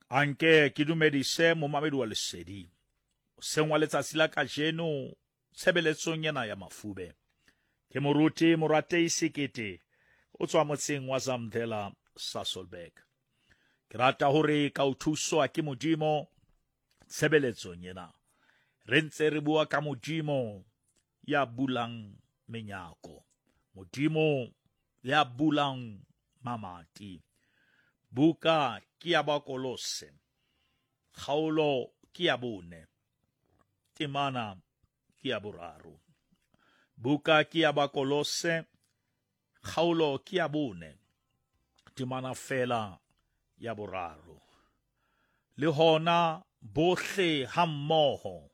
Anke ke dumedise momamedi wa lesedi. Seng wa letsatsi la kajeno tshebeletsong ena ya mafube. Ke moruti Moratei Sekete o tswa motseng wa Zamdela Sasolburg. Ke rata hore ka o thuswa ke Modimo tshebeletsong ena. Re ntse re bua ka Modimo ya bulang menyako. Modimo ya bulang mamati. Buka ke ya Bakolose. Kgaolo ke ya 4. Temana ke ya 3. Buka ke ya Bakolose. Kgaolo ke ya 4. Temana fela ya 3. Le hona bohle hammoho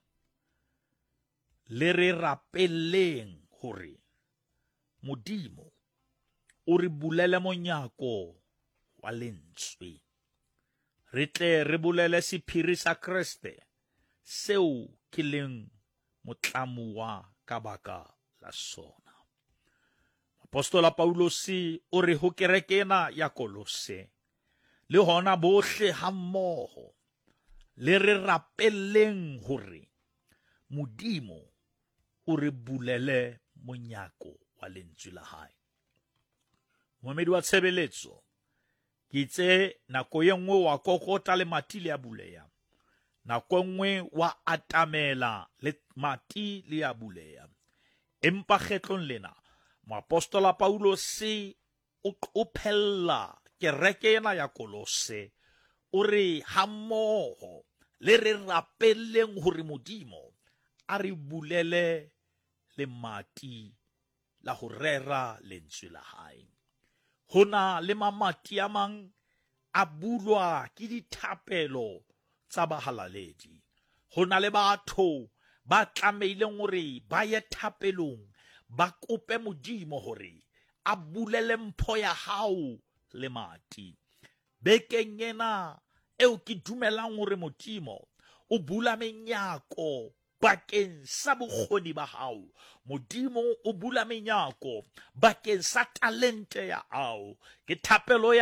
le re rapelleng hore Modimo o re bulele monyako wa lentswe. Re tle re bulele sephiri sa Kriste seo ke leng motlamuwa ka baka la sona. Apostola Paulosi o re ho kerekena ya Kolose le hona bohle hammoho le re rapelleng hore Modimo o re bulele monyako wa lentswe la hae. Moemedi wa tshebeletso ke itse nako ye nngwe wa kokota le mati le a buleya. Nako nngwe wa atamela le mati le a buleya. Empa kgetlong lena moapostola Paulosi o phella kereke ena ya Kolose o re hammoho le re rapelleng hore Modimo a re bulele le mati la ho rera lentswe la hae. Hona le mamati a mang a bulwa ke dithapelo tsa bahalaledi. Hona le batho ba tlameileng hore ba ye thapelong ba kope Modimo hore a bulele mpho ya hao le mati. Bekeng ena eo ke dumelang hore Modimo o bula menyako bakeng sa bokgoni ba hao. Modimo o bula menyako bakeng sa talente ya hao. Ke thapelo ya